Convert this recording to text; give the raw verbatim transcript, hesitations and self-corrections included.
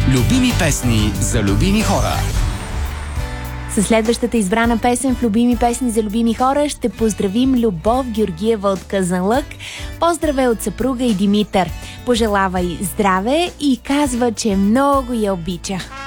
Любими песни за любими хора. Със следващата избрана песен в Любими песни за любими хора ще поздравим Любов Георгиева от Казанлък. Поздраве от съпруга и Димитър. Пожелава й здраве и казва, че много я обича.